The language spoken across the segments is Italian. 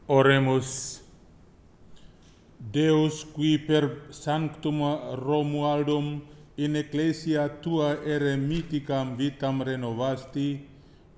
Oremus. Deus, qui per sanctum Romualdum in ecclesia tua eremiticam vitam renovasti,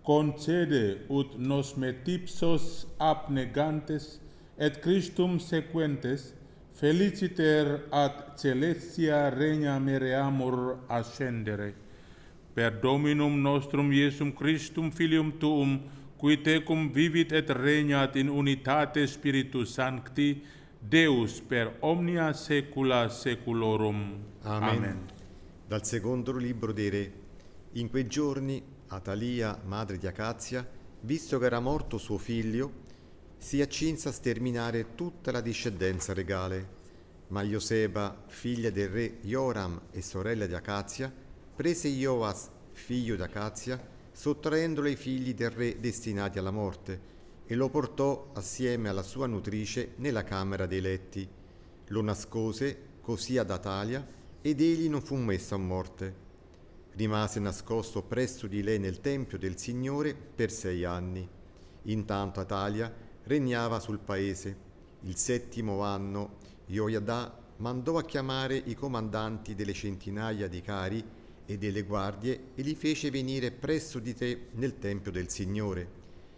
concede ut nos metipsos abnegantes et Christum sequentes feliciter ad celestia regna mereamur ascendere. Per Dominum nostrum Iesum Christum Filium Tuum, qui tecum vivit et regnat in unitate Spiritus Sancti, Deus per omnia saecula saeculorum. Amen. Dal secondo libro dei Re. In quei giorni Atalia, madre di Acazia, visto che era morto suo figlio, si accinse a sterminare tutta la discendenza regale. Ma Joseba, figlia del re Joram e sorella di Acazia, prese Joas, figlio di Acazia, sottraendolo ai figli del re destinati alla morte, e lo portò assieme alla sua nutrice nella camera dei letti. Lo nascose così ad Atalia, ed egli non fu messo a morte. Rimase nascosto presso di lei nel tempio del Signore per 6 anni. Intanto Atalia regnava sul paese. Il 7° anno Joiada mandò a chiamare i comandanti delle centinaia di cari e delle guardie e li fece venire presso di te nel tempio del Signore.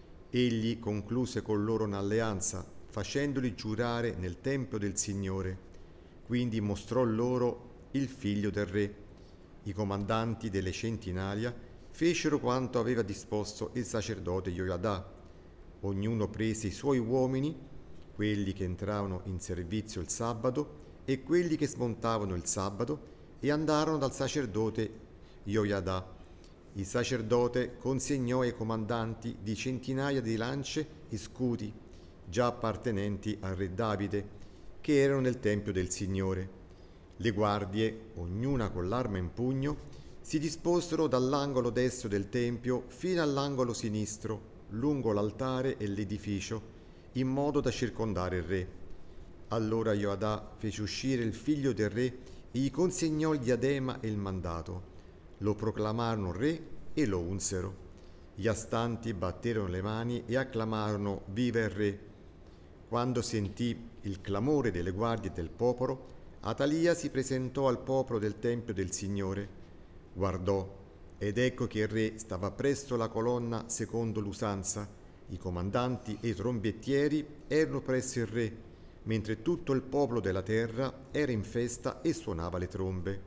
Egli concluse con loro un'alleanza, facendoli giurare nel tempio del Signore. Quindi mostrò loro il figlio del re. I comandanti delle centinaia fecero quanto aveva disposto il sacerdote Joiada. Ognuno prese i suoi uomini, quelli che entravano in servizio il sabato e quelli che smontavano il sabato, e andarono dal sacerdote Joiada. Il sacerdote consegnò ai comandanti di centinaia di lance e scudi, già appartenenti al re Davide, che erano nel tempio del Signore. Le guardie, ognuna con l'arma in pugno, si disposero dall'angolo destro del tempio fino all'angolo sinistro, lungo l'altare e l'edificio, in modo da circondare il re. Allora Joiada fece uscire il figlio del re e gli consegnò il diadema e il mandato. Lo proclamarono re e lo unsero. Gli astanti batterono le mani e acclamarono «Viva il re!». Quando sentì il clamore delle guardie del popolo, Atalia si presentò al popolo del tempio del Signore. Guardò, ed ecco che il re stava presso la colonna secondo l'usanza. I comandanti e i trombettieri erano presso il re, mentre tutto il popolo della terra era in festa e suonava le trombe.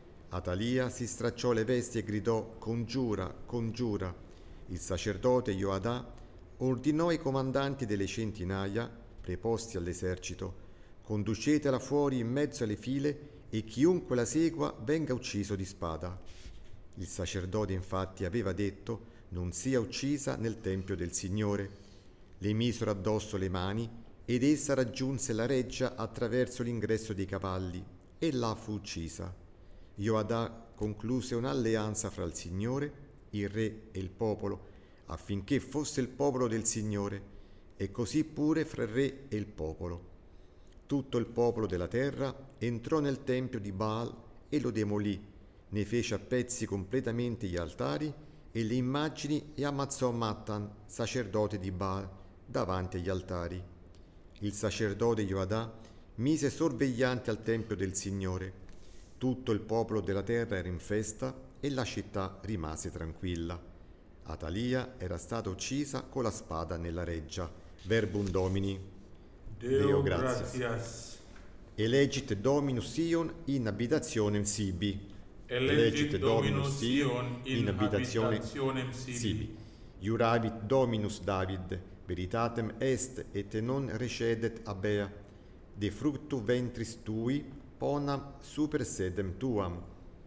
Atalia si stracciò le vesti e gridò «Congiura, congiura!». Il sacerdote Joiada ordinò ai comandanti delle centinaia, preposti all'esercito: «Conducetela fuori in mezzo alle file e chiunque la segua venga ucciso di spada». Il sacerdote infatti aveva detto: «Non sia uccisa nel tempio del Signore». Le misero addosso le mani ed essa raggiunse la reggia attraverso l'ingresso dei cavalli e là fu uccisa. Joiada concluse un'alleanza fra il Signore, il re e il popolo, affinché fosse il popolo del Signore, e così pure fra il re e il popolo. Tutto il popolo della terra entrò nel tempio di Baal e lo demolì, ne fece a pezzi completamente gli altari e le immagini e ammazzò Mattan, sacerdote di Baal, davanti agli altari. Il sacerdote Joiada mise sorveglianti al tempio del Signore. Tutto il popolo della terra era in festa e la città rimase tranquilla. Atalia era stata uccisa con la spada nella reggia. Verbum Domini. Deo gratias. Elegit Dominus Sion in habitationem sibi. Elegit Dominus Sion in habitationem sibi. Iuravit Dominus David, veritatem est et non recedet abea. De fructu ventris tui ponam super sedem tuam.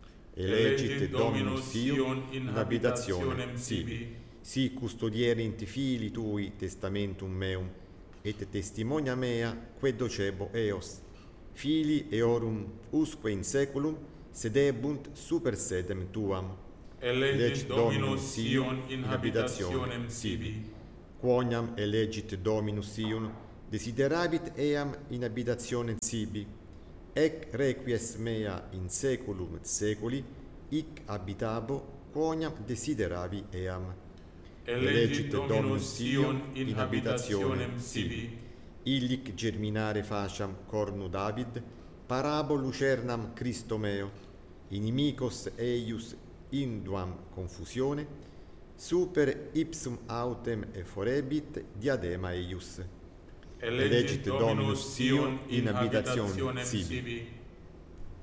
Elegit Dominus Sion in habitationem sibi. Si custodierint fili tui testamentum meum, et testimonia mea quae docebo eos. Fili eorum usque in saeculum sedebunt super sedem tuam. Elegit Dominus Sion in habitationem sibi. Quoniam elegit Dominus Sion, desiderabit eam in habitationem sibi. Ec requies mea in saeculum saeculi, hic habitabo, quoniam desideravi eam. Elegit Dominus Sion in habitationem sibi. Illic germinare faciam cornu David, parabo lucernam Christo meo, inimicos eius induam confusione, super ipsum autem forebit diadema eius. Elegit Dominus Sion in habitationem sibi.